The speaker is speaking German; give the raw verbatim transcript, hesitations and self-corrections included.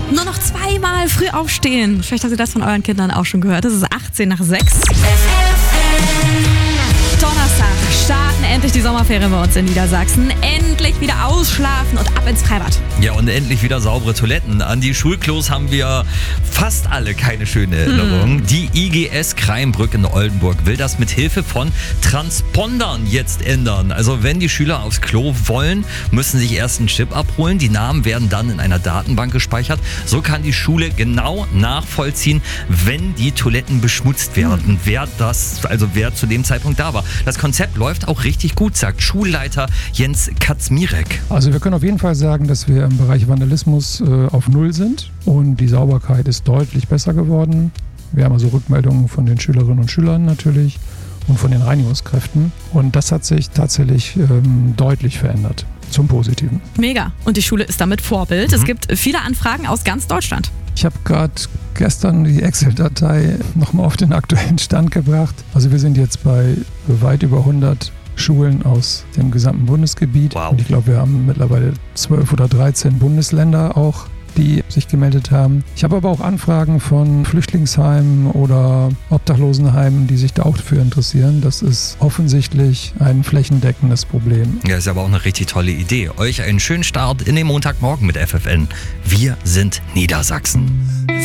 Nur noch zweimal früh aufstehen. Vielleicht habt ihr das von euren Kindern auch schon gehört. Es ist achtzehn nach sechs. Donnerstag starten endlich die Sommerferien bei uns in Niedersachsen. Endlich wieder ausschlafen und ab ins Freibad. Ja, und endlich wieder saubere Toiletten. An die Schulklos haben wir fast alle keine schöne Erinnerung. Mm. Die I G S Kreinbrück in Oldenburg will das mit Hilfe von Transpondern jetzt ändern. Also wenn die Schüler aufs Klo wollen, müssen sich erst einen Chip abholen. Die Namen werden dann in einer Datenbank gespeichert. So kann die Schule genau nachvollziehen, wenn die Toiletten beschmutzt werden. Mm. Wer das, also wer zu dem Zeitpunkt da war. Das Konzept läuft auch richtig gut, sagt Schulleiter Jens Kaczmirek. Also wir können auf jeden Fall sagen, dass wir im Bereich Vandalismus äh, auf Null sind und die Sauberkeit ist deutlich besser geworden. Wir haben also Rückmeldungen von den Schülerinnen und Schülern natürlich und von den Reinigungskräften und das hat sich tatsächlich ähm, deutlich verändert zum Positiven. Mega. Und die Schule ist damit Vorbild. Mhm. Es gibt viele Anfragen aus ganz Deutschland. Ich habe gerade gestern die Excel-Datei nochmal auf den aktuellen Stand gebracht. Also wir sind jetzt bei weit über hundert Schulen aus dem gesamten Bundesgebiet. Wow. Und ich glaube, wir haben mittlerweile zwölf oder dreizehn Bundesländer auch, die sich gemeldet haben. Ich habe aber auch Anfragen von Flüchtlingsheimen oder Obdachlosenheimen, die sich da auch dafür interessieren. Das ist offensichtlich ein flächendeckendes Problem. Ja, ist aber auch eine richtig tolle Idee. Euch einen schönen Start in den Montagmorgen mit F F N. Wir sind Niedersachsen.